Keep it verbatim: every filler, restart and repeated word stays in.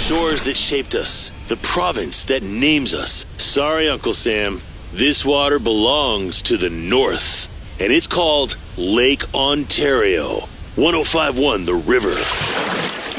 shores that shaped us, the province that names us. Sorry, Uncle Sam. This water belongs to the north, and it's called Lake Ontario. one oh five point one The River.